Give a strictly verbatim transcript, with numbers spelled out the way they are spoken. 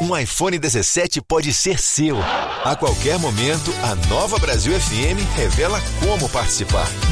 Um iPhone dezessete pode ser seu. A qualquer momento, a Nova Brasil F M revela como participar.